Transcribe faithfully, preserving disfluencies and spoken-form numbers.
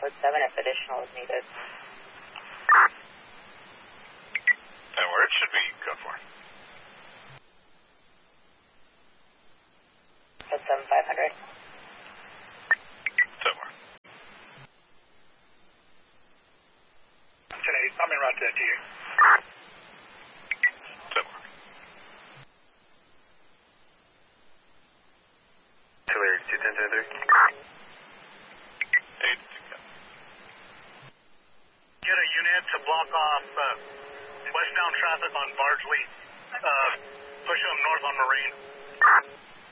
code seven if additional is needed. And where should we go for? Code seven five hundred. Somewhere. ten eight, I'm en route to T A. Somewhere. Tulare two ten ten three. eight two ten. Get a unit to block off uh, westbound traffic on Bardsley. Uh, push them north on Marine.